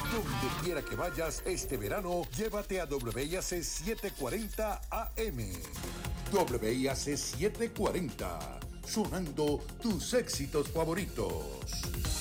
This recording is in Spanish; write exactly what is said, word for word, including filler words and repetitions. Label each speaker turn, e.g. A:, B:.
A: Donde quiera que vayas este verano, llévate a W I A C setecientos cuarenta A M. W I A C setecientos cuarenta, sonando tus éxitos favoritos.